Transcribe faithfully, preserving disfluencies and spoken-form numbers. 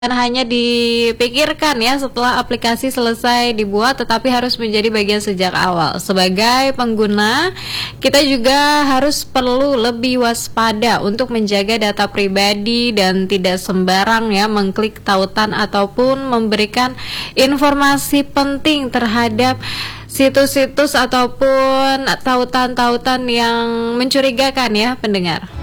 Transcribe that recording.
Bukan hanya dipikirkan ya setelah aplikasi selesai dibuat, tetapi harus menjadi bagian sejak awal. Sebagai pengguna, kita juga harus perlu lebih waspada untuk menjaga data pribadi dan tidak sembarang ya mengklik tautan ataupun memberikan informasi penting terhadap situs-situs ataupun tautan-tautan yang mencurigakan ya pendengar.